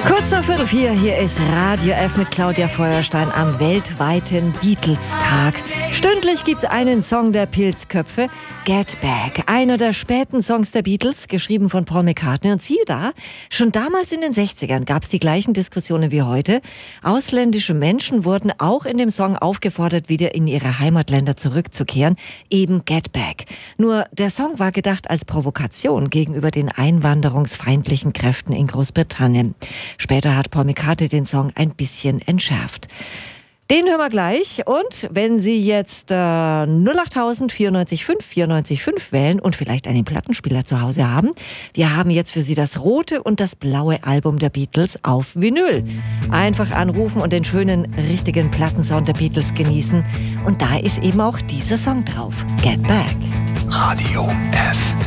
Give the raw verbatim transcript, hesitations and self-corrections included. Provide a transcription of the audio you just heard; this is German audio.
Kurz nach Viertel vier, hier ist Radio F mit Claudia Feuerstein am weltweiten Beatles-Tag. Stündlich gibt's einen Song der Pilzköpfe, Get Back. Einer der späten Songs der Beatles, geschrieben von Paul McCartney. Und siehe da, schon damals in den sechzigern gab's die gleichen Diskussionen wie heute. Ausländische Menschen wurden auch in dem Song aufgefordert, wieder in ihre Heimatländer zurückzukehren. Eben Get Back. Nur der Song war gedacht als Provokation gegenüber den einwanderungsfeindlichen Kräften in Großbritannien. Später hat Paul McCartney den Song ein bisschen entschärft. Den hören wir gleich. Und wenn Sie jetzt äh, null achttausend vierundneunzig fünf vierundneunzig fünf wählen und vielleicht einen Plattenspieler zu Hause haben, wir haben jetzt für Sie das rote und das blaue Album der Beatles auf Vinyl. Einfach anrufen und den schönen, richtigen Plattensound der Beatles genießen. Und da ist eben auch dieser Song drauf, Get Back. Radio F.